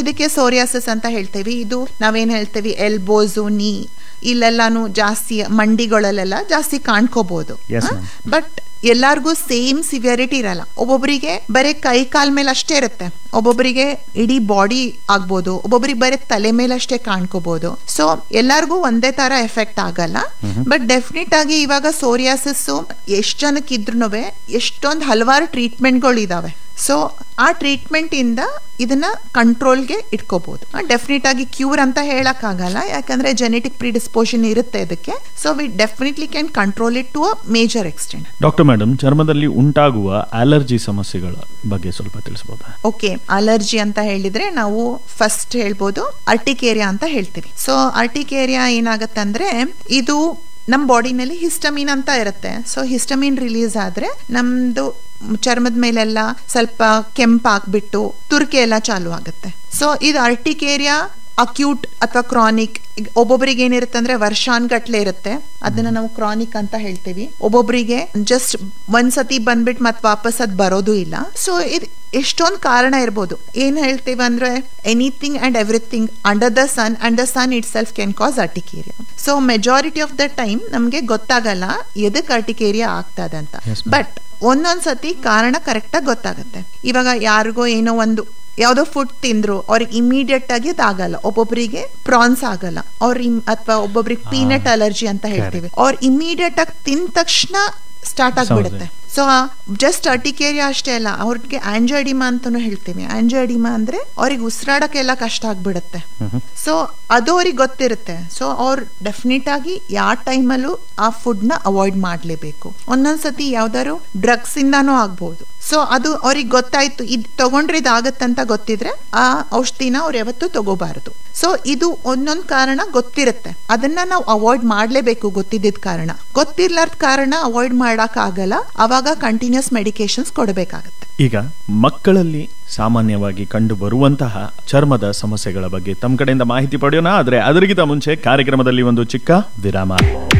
ಇದಕ್ಕೆ ಸೋರಿಯಾಸಿಸ್ ಅಂತ ಹೇಳ್ತೇವೆ. ಇದು ನಾವೇನ್ ಹೇಳ್ತೇವೆ, ಎಲ್ಬೋಸು, ನೀ ಇಲ್ಲೆಲ್ಲಾನು ಜಾಸ್ತಿ, ಮಂಡಿಗಳಲ್ಲೆಲ್ಲ ಜಾಸ್ತಿ ಕಾಣ್ಕೋಬಹುದು. ಬಟ್ ಎಲ್ಲಾರ್ಗೂ ಸೇಮ್ ಸಿವಿಯರಿಟಿ ಇರಲ್ಲ. ಒಬ್ಬೊಬ್ಬರಿಗೆ ಬರೀ ಕೈ ಕಾಲ್ ಮೇಲೆ ಅಷ್ಟೇ ಇರುತ್ತೆ, ಒಬ್ಬೊಬ್ಬರಿಗೆ ಇಡೀ ಬಾಡಿ ಆಗ್ಬೋದು, ಒಬ್ಬೊಬ್ಬರಿಗೆ ಬರೀ ತಲೆ ಮೇಲೆ ಅಷ್ಟೇ ಕಾಣ್ಕೋಬಹುದು. ಸೊ ಎಲ್ಲಾರ್ಗೂ ಒಂದೇ ತರ ಎಫೆಕ್ಟ್ ಆಗಲ್ಲ. ಬಟ್ ಡೆಫಿನೆಟ್ ಆಗಿ ಇವಾಗ ಸೋರಿಯಾಸಿಸ್ ಎಷ್ಟ್ ಜನಕ್ಕೆ ಇದ್ರೂ ಎಷ್ಟೊಂದು ಹಲವಾರು ಟ್ರೀಟ್ಮೆಂಟ್ಗಳು ಇದಾವೆ. ಸೊ ಆ ಟ್ರೀಟ್ಮೆಂಟ್ ಇಂದ ಇದನ್ನ ಕಂಟ್ರೋಲ್ಗೆ ಇಟ್ಕೋಬಹುದು. ಡೆಫಿನೆಟ್ ಆಗಿ ಕ್ಯೂರ್ ಅಂತ ಹೇಳಕ್ ಆಗಲ್ಲ, ಯಾಕಂದ್ರೆ ಜೆನೆಟಿಕ್ ಪ್ರಿಡಿಸ್ಪೋಷನ್ ಇರುತ್ತೆ ಇದಕ್ಕೆ. So we definitely can control it to a major extent. Doctor madam, ಚರ್ಮದಲ್ಲಿ ಉಂಟಾಗುವ ಅಲರ್ಜಿ ಸಮಸ್ಯೆಗಳ ಬಗ್ಗೆ ಸ್ವಲ್ಪ ತಿಳಿಸಬಹುದಾ? ಓಕೆ, ಅಲರ್ಜಿ ಅಂತ ಹೇಳಿದ್ರೆ ನಾವು ಫಸ್ಟ್ ಹೇಳ್ಬೋದು ಅರ್ಟಿಕೇರಿಯಾ ಅಂತ ಹೇಳ್ತೀವಿ. ಸೊ ಅರ್ಟಿಕೇರಿಯಾ ಏನಾಗತ್ತೆ ಅಂದ್ರೆ, ಇದು ನಮ್ ಬಾಡಿನಲ್ಲಿ ಹಿಸ್ಟಮಿನ್ ಅಂತ ಇರುತ್ತೆ. ಸೊ ಹಿಸ್ಟಮಿನ್ ರಿಲೀಸ್ ಆದ್ರೆ ನಮ್ದು ಚರ್ಮದ ಮೇಲೆಲ್ಲ ಸ್ವಲ್ಪ ಕೆಂಪಾಗ್ಬಿಟ್ಟು ತುರ್ಕೆ ಎಲ್ಲ ಚಾಲು ಆಗುತ್ತೆ. ಸೊ ಇದು ಅರ್ಟಿಕೇರಿಯಾ ಅಕ್ಯೂಟ್ ಅಥವಾ ಕ್ರಾನಿಕ್. ಒಬ್ಬೊಬ್ಬರಿಗೆ ಏನಿರುತ್ತೆ ಅಂದ್ರೆ ವರ್ಷಾನ್ಗಟ್ಲೆ ಇರುತ್ತೆ, ಅದನ್ನ ನಾವು ಕ್ರಾನಿಕ್ ಅಂತ ಹೇಳ್ತೀವಿ. ಒಬ್ಬೊಬ್ಬರಿಗೆ ಜಸ್ಟ್ ಒಂದ್ಸತಿ ಬಂದ್ಬಿಟ್ಟು ಮತ್ ವಾಪಸ್ ಅದ್ ಬರೋದು ಇಲ್ಲ. ಸೊ ಇದು ಎಷ್ಟೊಂದು ಕಾರಣ ಇರ್ಬೋದು. ಏನ್ ಹೇಳ್ತೀವಿ ಅಂದ್ರೆ, anything and everything under the sun and the sun it self can cause urticaria. So majority of the time ನಮ್ಗೆ ಗೊತ್ತಾಗಲ್ಲ ಎದಕ್ ಅರ್ಟಿಕೇರಿಯಾ ಆಗ್ತದೆ ಅಂತ. ಬಟ್ ಒಂದೊಂದ್ಸತಿ ಕಾರಣ ಕರೆಕ್ಟ್ ಆಗಿ ಗೊತ್ತಾಗತ್ತೆ. ಇವಾಗ ಯಾರಿಗೋ ಏನೋ ಒಂದು ಯಾವ್ದೋ ಫುಡ್ ತಿಂದ್ರು ಅವ್ರಿಗೆ ಇಮಿಡಿಯೇಟ್ ಆಗಿ ಅದಾಗಲ್ಲ, ಒಬ್ಬೊಬ್ಬರಿಗೆ ಪ್ರಾನ್ಸ್ ಆಗಲ್ಲ, ಅಥವಾ ಒಬ್ಬೊಬ್ರಿಗೆ ಪೀನಟ್ ಅಲರ್ಜಿ ಅಂತ ಹೇಳ್ತೀವಿ. ಅವ್ರ ಇಮಿಡಿಯೇಟ್ ಆಗಿ ತಿಂದ ತಕ್ಷಣ ಸ್ಟಾರ್ಟ್ ಆಗ್ಬಿಡುತ್ತೆ. ಸೊ ಜಸ್ಟ್ ಅರ್ಟಿಕೇರಿಯಾ ಅಷ್ಟೇ ಅಲ್ಲ, ಅವ್ರಿಗೆ ಆಂಜಿಯೋಡಿಮಾ ಅಂತಾನು ಹೇಳ್ತೀವಿ. ಆಂಜಿಯೋಡಿಮಾ ಅಂದ್ರೆ ಅವ್ರಿಗೆ ಉಸಿರಾಡಕ್ಕೆಲ್ಲ ಕಷ್ಟ ಆಗ್ಬಿಡುತ್ತೆ. ಸೊ ಅದು ಅವ್ರಿಗೆ ಗೊತ್ತಿರುತ್ತೆ. ಸೊ ಅವ್ರು ಡೆಫಿನೆಟ್ ಆಗಿ ಯಾವ ಟೈಮಲ್ಲೂ ಆ ಫುಡ್ ನ ಅವಾಯ್ಡ್ ಮಾಡ್ಲೇಬೇಕು. ಒಂದೊಂದ್ಸತಿ ಯಾವ್ದಾದ್ರು ಡ್ರಗ್ಸ್ ಇಂದಾನು ಆಗ್ಬಹುದು. ಸೊ ಅದು ಅವ್ರಿಗೆ ಗೊತ್ತಾಯ್ತು, ಇದು ತಗೊಂಡ್ರೆ ಇದಾಗತ್ತಂತ ಗೊತ್ತಿದ್ರೆ ಆ ಔಷಧಿನ ಅವ್ರು ಯಾವತ್ತೂ ತಗೋಬಾರದು. ಸೊ ಇದು ಒಂದೊಂದ್ ಕಾರಣ ಗೊತ್ತಿರುತ್ತೆ, ಅದನ್ನ ನಾವು ಅವಾಯ್ಡ್ ಮಾಡ್ಲೇಬೇಕು. ಗೊತ್ತಿದ್ದ ಕಾರಣ, ಗೊತ್ತಿರ್ಲಾರ್ದ ಕಾರಣ ಅವಾಯ್ಡ್ ಮಾಡಕ್ ಆಗಲ್ಲ. ಅವಾಗ ಕಂಟಿನ್ಯೂಸ್ ಮೆಡಿಕೇಶನ್ಸ್ ಕೊಡಬೇಕಾಗತ್ತೆ. ಈಗ ಮಕ್ಕಳಲ್ಲಿ ಸಾಮಾನ್ಯವಾಗಿ ಕಂಡು ಬರುವಂತಹ ಚರ್ಮದ ಸಮಸ್ಯೆಗಳ ಬಗ್ಗೆ ತಮ್ಮ ಕಡೆಯಿಂದ ಮಾಹಿತಿ ಪಡೆಯೋಣ. ಆದ್ರೆ ಅದರಿಗಿಂತ ಮುಂಚೆ ಕಾರ್ಯಕ್ರಮದಲ್ಲಿ ಒಂದು ಚಿಕ್ಕ ವಿರಾಮ.